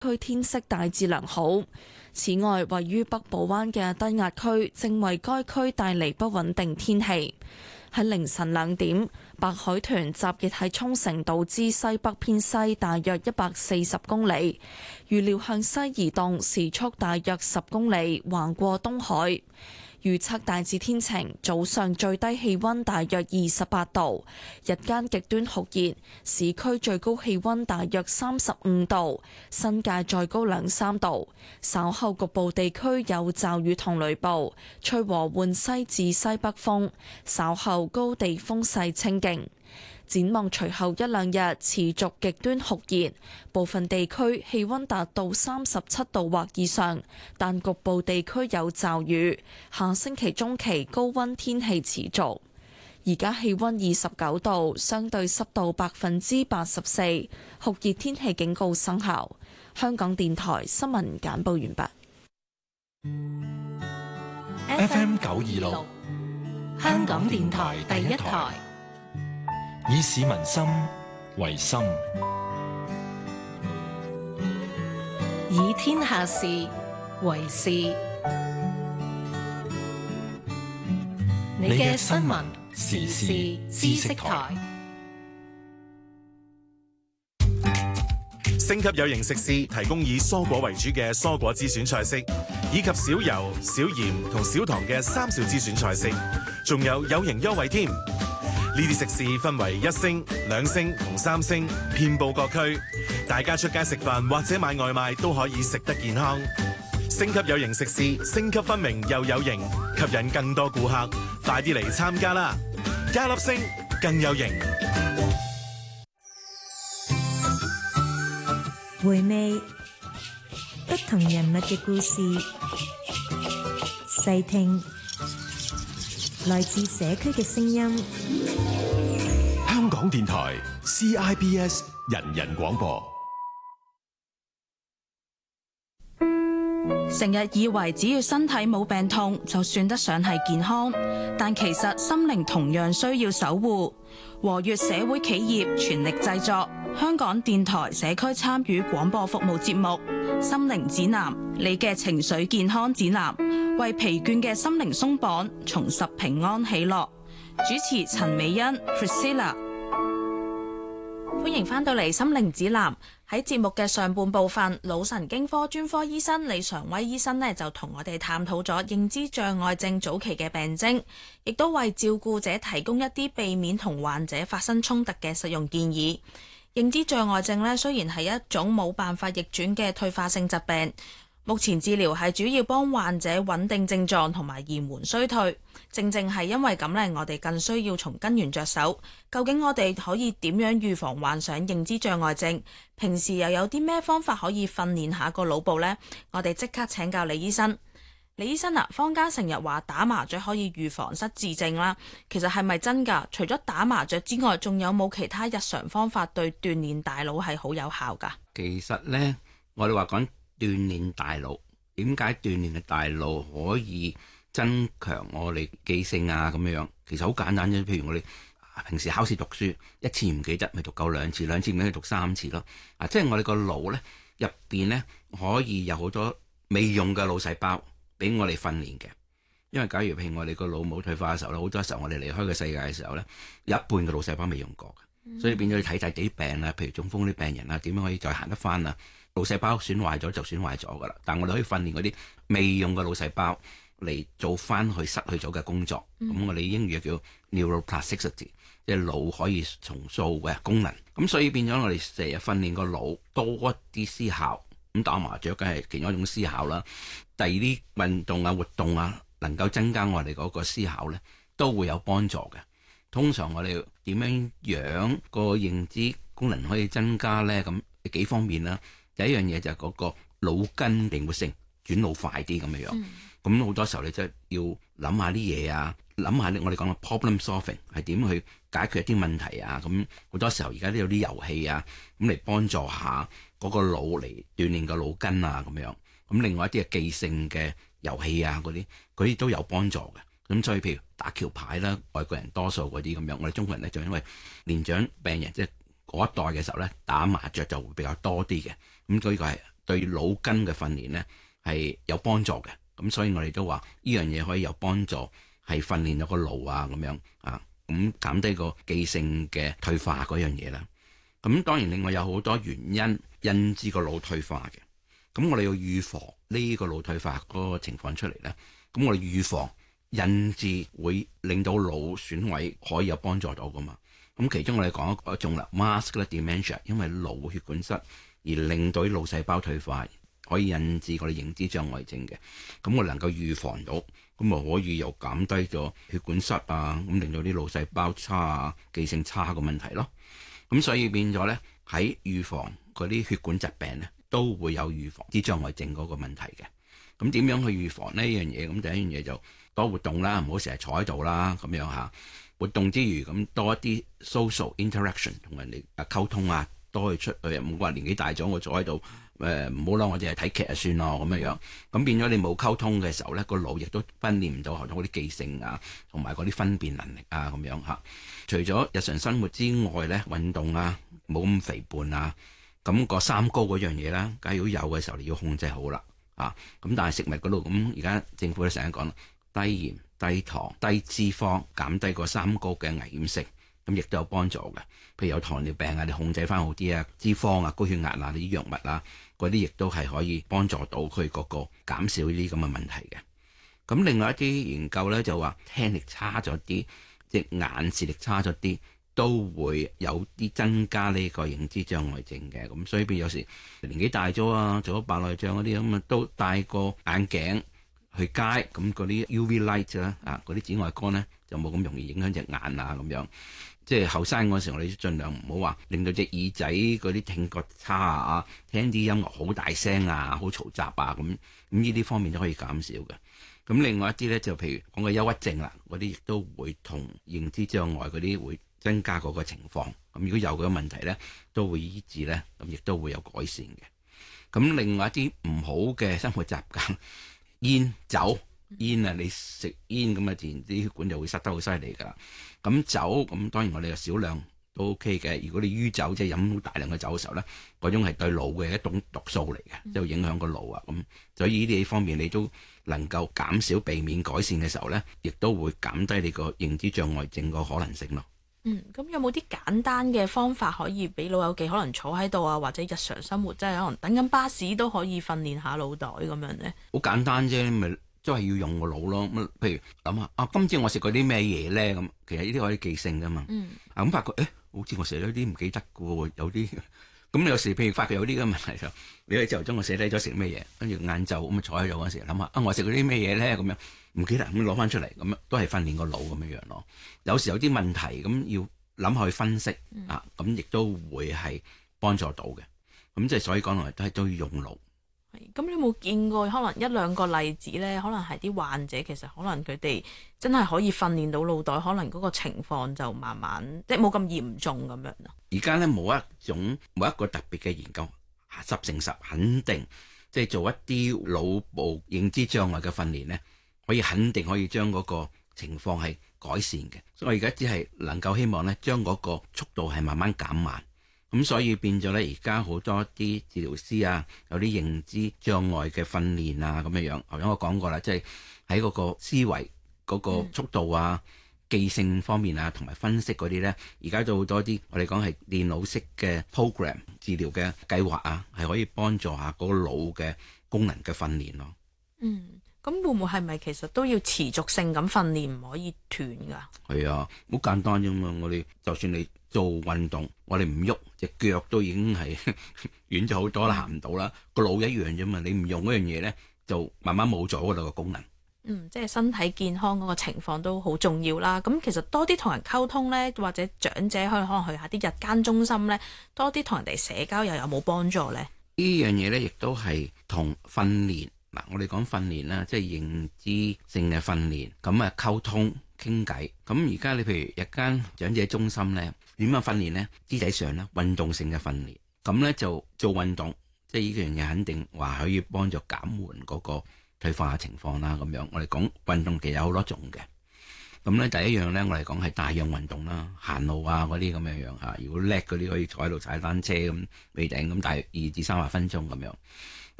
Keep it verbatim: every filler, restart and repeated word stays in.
區天色大致良好。此外，位於北部灣嘅低壓區正為該區帶嚟不穩定天氣。喺凌晨兩點，白海豚集結喺沖繩島之西北偏西大約一百四十公里，預料向西移動，時速大約十公里，橫過東海。預測大致天晴，早上最低氣溫大約二十八度，日間極端酷熱，市區最高氣溫大約三十五度，新界再高兩三度。稍後局部地區有驟雨同雷暴，吹和緩西至西北風，稍後高地風勢清勁。展望隨後一兩日持續極端酷熱，部分地區氣溫達到三十七度或以上，但局部地區有驟雨。下星期中期高溫天氣持續。而家氣溫二十九度，相對濕度百分之八十四，酷熱天氣警告生效。香港電台新聞簡報完畢。 F M 九二六，香港電台第一台。以市民心為心， 以天下事為事。你嘅新聞時事知識台。 星級有型食肆提供以蔬果為主嘅蔬果之選菜式，以及少油、少鹽同少糖嘅三少之選菜式，仲有有型優惠添。呢啲食肆分為一星、兩星同三星，遍佈各區。大家出街食飯或者買外賣都可以食得健康。星級有型食肆，星級分明又有型，吸引更多顧客。快啲嚟參加啦！加粒星更有型。 回味不同人物嘅故事，細聽來自社區嘅聲音。 香港電台 C I B S 人人廣播。 成日以為只要身體冇病痛就算得上係健康，但其實心靈同樣需要守護。和悅社會企業全力製作香港電台社區參與廣播服務節目《心靈指南》，你嘅情緒健康指南，為疲倦嘅心靈鬆綁，重拾平安喜樂。主持陳美欣 Priscilla。 歡迎翻到嚟《心靈指南》。喺節目嘅上半部分，腦神經科專科醫生李常威醫生呢就同我哋探討咗認知障礙症早期嘅病徵，亦都為照顧者提供一啲避免同患者發生衝突嘅實用建議。認知障礙症呢雖然係一種冇辦法逆轉嘅退化性疾病，目前治療係主要幫患者穩定症狀同埋延緩衰退。正正係因為咁呢，我哋更需要從根源着手。究竟我哋可以點樣預防患上認知障礙症？平時又有啲咩方法可以訓練下個腦部呢？我哋即刻請教李醫生。李醫生啊，坊間成日話打麻雀可以預防失智症啦，其實係咪真㗎？除咗打麻雀之外，仲有冇其他日常方法對鍛鍊大腦係好有效㗎？ 其實呢，我哋話講鍛鍊大腦，點解鍛鍊嘅大腦可以增強我哋記性啊？咁樣其實好簡單啫。譬如我哋平時考試讀書，一次唔記得咪讀夠兩次，兩次唔記得讀三次咯。啊，即係我哋個腦呢入邊呢，可以有好多未用嘅腦細胞俾我哋訓練嘅。因為假如譬如我哋個腦冇退化嘅時候咧，好多時候我哋離開個世界嘅時候呢，有一半嘅腦細胞未用過嘅，嗯、所以變咗你睇睇啲病啊，譬如中風啲病人啊，點樣可以再行得翻啊？腦細胞損壞咗就損壞咗噶啦，但我哋可以訓練嗰啲未用嘅腦細胞嚟做翻去失去咗嘅工作。咁、嗯、我哋英語叫 neuroplasticity， 即係腦可以重塑嘅功能。咁所以變咗我哋成日訓練個腦多啲思考。咁打麻雀梗係其中一種思考啦。第二啲運動啊、活動啊，能夠增加我哋嗰個思考咧，都會有幫助嘅。通常我哋點樣樣個認知功能可以增加咧？咁幾方面啦。第一樣嘢就係嗰個腦筋靈活性轉腦快啲咁樣樣，咁好、嗯、多時候你真係要諗下啲嘢啊，諗下我哋講嘅 problem solving 係點去解決一啲問題啊，咁好多時候而家都有啲遊戲啊，咁嚟幫助下嗰個腦嚟鍛鍊個腦筋啊咁樣，咁另外一啲嘅記性嘅遊戲啊嗰啲，嗰啲都有幫助嘅。咁所以譬如打橋牌啦，外國人多數嗰啲咁樣，我哋中國人咧就因為年長病人即係嗰一代嘅時候咧打麻雀就會比較多啲嘅。咁所以個係對腦筋嘅訓練呢係有幫助嘅。咁所以我哋都話呢樣嘢可以有幫助，係訓練咗個腦啊咁樣啊，咁減低個記性嘅退化嗰樣嘢啦。咁當然另外有好多原因引致個腦退化嘅，咁我哋要預防呢個腦退化嗰個情況出嚟咧。咁我哋預防引致會令到腦損毀可以有幫助到噶嘛。咁其中我哋講一種啦 ，muscular dementia， 因為腦血管塞而令到啲腦細胞退化，可以引致我哋認知障礙症嘅。咁我哋能夠預防到，咁啊可以又減低咗血管塞啊，咁令到啲腦細胞差啊、記性差嘅問題咯。咁所以變咗咧，喺預防嗰啲血管疾病咧，都會有預防啲障礙症嗰個問題嘅。咁點樣去預防呢樣嘢？咁第一樣嘢就多活動啦，唔好成日坐喺度啦，咁樣嚇。活動之餘，咁多一啲 social interaction 同人哋啊溝通啊，多去出去。唔好話年紀大咗，我坐喺度誒唔好啦，我淨係睇劇就算咯咁樣樣。咁變咗你冇溝通嘅時候咧，個腦亦都訓練唔到學咗嗰啲記性啊，同埋嗰啲分辨能力啊咁樣嚇。除咗日常生活之外咧，運動啊，冇咁肥胖啊，咁個三高嗰樣嘢啦，假如有嘅時候你要控制好啦啊。咁但係食物嗰度咁，而家政府都成日講低鹽、低糖、低脂肪，減低個三高嘅危險性，咁亦都有幫助嘅。譬如有糖尿病啊，你控制翻好啲啊，脂肪啊、高血壓啊，你啲藥物啊，嗰啲亦都係可以幫助到佢嗰個減少呢啲咁嘅問題嘅。咁另外一啲研究咧就話聽力差咗啲，隻眼視力差咗啲，都會有啲增加呢個認知障礙症嘅。咁所以變有時年紀大咗啊，做咗白內障嗰啲咁啊，都戴個眼鏡去街，咁嗰啲 U V light 啦，啊嗰啲紫外光咧就冇咁容易影響隻眼啊咁樣。即係後生嗰時，我哋盡量唔好話令到隻耳仔嗰啲聽覺差啊，聽啲音樂好大聲啊，好嘈雜啊咁。咁呢啲方面都可以減少嘅。咁另外一啲咧就譬如講個憂鬱症啦，嗰啲亦都會同認知障礙嗰啲會增加嗰個情況。咁如果有嗰個問題咧，都會醫治咧，咁亦都會有改善嘅。咁另外一啲唔好嘅生活習慣，煙酒煙啊，你食煙咁啊，自然啲血管就會塞得好犀利㗎啦。咁酒咁當然我哋有少量都 OK 嘅。如果你酗酒即係飲大量嘅酒嘅時候咧，嗰種係對腦嘅一種毒素嚟嘅，即係影響個腦啊。咁所以呢啲方面你都能夠減少避免改善嘅時候咧，亦都會減低你個認知障礙症個可能性咯。 嗯，咁有冇啲簡單嘅方法可以俾老友記可能坐喺度啊，或者日常生活即係可能等緊巴士都可以訓練下腦袋咁樣咧？好簡單啫，咪都係要用個腦咯。咁譬如諗下啊，今朝我食過啲咩嘢咧？咁其實呢啲可以記性噶嘛。嗯。啊咁發覺誒，好似我食咗啲唔記得嘅喎，有啲咁有時譬如發覺有啲嘅問題就，你喺朝頭早我寫低咗食咩嘢，跟住晏晝咁啊坐喺度嗰時諗下啊，我食過啲咩嘢咧？咁樣唔記得咁攞翻出嚟，咁樣都係訓練個腦咁樣樣咯。有時有啲問題咁要諗下去分析、嗯、啊，咁亦都會係幫助到嘅。咁即係所以講來都係都要用腦。咁你有冇見過可能一兩個例子咧？可能係啲患者其實可能佢哋真係可以訓練到腦袋，可能嗰個情況就慢慢即係冇咁嚴重咁樣咯。而家咧冇一種冇一個特別嘅研究十成十肯定，即係做一啲腦部認知障礙嘅訓練咧，可以肯定可以將嗰個情況係改善嘅。所以我而家只係能夠希望咧，將嗰個速度係慢慢減慢。咁所以變咗咧，而家好多啲治療師啊，有啲認知障礙嘅訓練啊，咁樣樣。頭先我講過啦，即係喺嗰個思維嗰個速度啊、嗯、記性方面啊，同埋分析嗰啲咧，而家都好多啲我哋講係電腦式嘅 program 治療嘅計劃啊，係可以幫助下嗰個腦嘅功能嘅訓練咯。嗯。咁會唔會係咪其實都要持續性咁訓練，唔可以斷㗎？係啊，好簡單啫嘛！我哋就算你做運動，我哋唔喐隻腳都已經係遠咗好多啦，行唔到啦。個腦一樣啫嘛，你唔用嗰樣嘢咧，就慢慢冇咗嗰度個功能。嗯，即係身體健康嗰個情況都好重要啦。咁其實多啲同人溝通咧，或者長者可以可能去下啲日間中心咧，多啲同人哋社交又有冇幫助咧？呢樣嘢咧，亦都係同訓練。嗱，我哋講訓練啦，即係認知性嘅訓練，咁啊溝通傾偈。咁而家你譬如日間長者中心咧，點樣訓練咧？肢體上咧，運動性嘅訓練。咁咧就做運動，即係呢樣嘢肯定話可以幫助減緩嗰個退化嘅情況啦。咁樣我哋講運動其實有好多種嘅。 咁咧第一樣咧，我嚟講係帶氧運動啦，行路啊嗰啲咁樣樣嚇。如果叻嗰啲可以坐喺度踩單車咁，未頂咁大約二至三十分鐘咁樣。